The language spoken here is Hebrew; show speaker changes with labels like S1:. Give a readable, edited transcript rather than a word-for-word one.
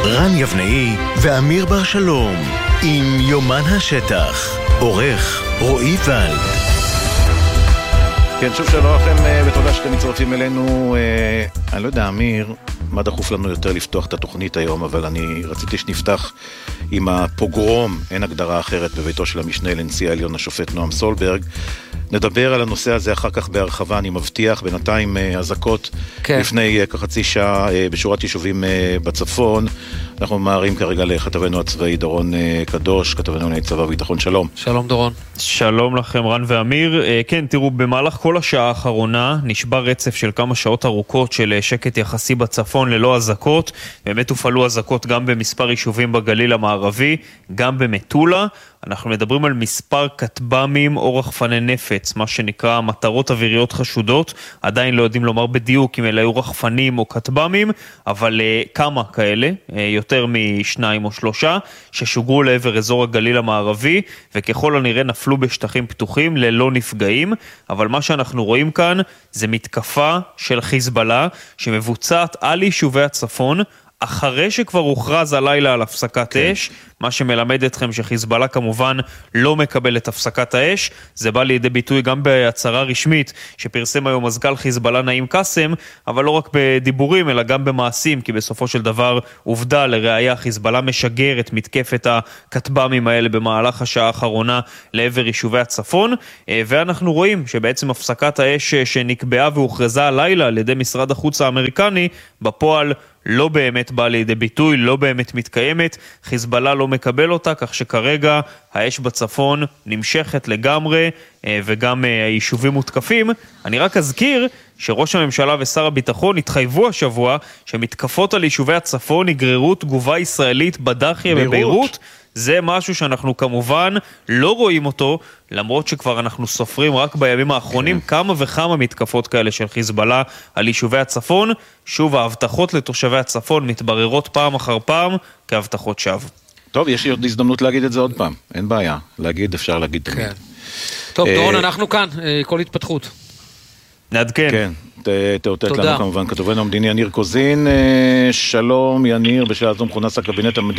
S1: רן יבנאי ואמיר בר שלום עם יומן השטח. עורך רועי ולד.
S2: כן, שוב שלום לכם ותודה שאתם מצטרפים אלינו. אני לא יודע, אמיר, מה דחוף לנו יותר לפתוח את התוכנית היום, אבל אני רציתי שנפתח עם הפוגרום, אין הגדרה אחרת, בביתו של המשנה לנשיא העליון השופט נועם סולברג. נדבר על הנושא הזה אחר כך בהרחבה, אני מבטיח. בינתיים אזעקות לפני כחצי שעה בשורת יישובים בצפון. אנחנו ממהרים כרגע לכתבנו הצבאי דורון קדוש, כתבנו לענייני צבא וביטחון. שלום.
S3: שלום דורון.
S4: שלום לכם רן ואמיר. כן, תראו, במהלך כל השעה האחרונה נשבר רצף של כמה שעות ארוכות של שקט יחסי בצפון ללא אזעקות. באמת הופעלו אזעקות גם במספר יישובים בגליל המערבי, גם במטולה. אנחנו מדברים על מספר כטב"מים או רחפני נפץ, מה שנקרא מטרות אוויריות חשודות. עדיין לא יודעים לומר בדיוק אם אלה היו רחפנים או כטב"מים, אבל כמה כאלה, יותר משניים או שלושה, ששוגרו לעבר אזור הגליל המערבי, וככל הנראה נפלו בשטחים פתוחים ללא נפגעים. אבל מה שאנחנו רואים כאן זה מתקפה של חיזבאללה שמבוצעת על יישובי הצפון, אחרי שכבר הוכרז הלילה על הפסקת אש, מה שמלמד אתכם שחיזבאללה כמובן לא מקבל את הפסקת האש. זה בא לידי ביטוי גם בהצהרה רשמית שפרסם היום מזכ"ל חיזבאללה נעים קאסם, אבל לא רק בדיבורים אלא גם במעשים, כי בסופו של דבר עובדה לראיה, חיזבאללה משגר את מתקפת הכטב"מים האלה במהלך השעה האחרונה לעבר יישובי הצפון, ואנחנו רואים שבעצם הפסקת האש שנקבעה והוכרזה הלילה על ידי משרד החוץ האמריקני בפועל לא באמת באה לידי ביטוי, לא באמת מתקיימת. חיזבאללה לא מקבל אותה, כך שכרגע האש בצפון נמשכת לגמרי, וגם היישובים מותקפים. אני רק אזכיר שראש הממשלה ושר הביטחון התחייבו השבוע שמתקפות על יישובי הצפון יגררו תגובה ישראלית בדחיה בביירות. זה משהו שאנחנו כמובן לא רואים אותו, למרות שכבר אנחנו סופרים רק בימים האחרונים כמה וכמה מתקפות כאלה של חיזבאללה על יישובי הצפון. שוב, ההבטחות לתושבי הצפון מתבררות פעם אחר פעם כהבטחות שווא.
S2: טוב, יש לי עוד הזדמנות להגיד את זה עוד פעם, אין בעיה, להגיד אפשר להגיד תמיד.
S3: טוב דורון, אנחנו כאן, כל התפתחות
S4: נעדכן.
S2: כן, תאותת לנו כמובן כתובנו המדיני יניר קוזין. שלום יניר, בשעה זו מכונס הקבינט המדיני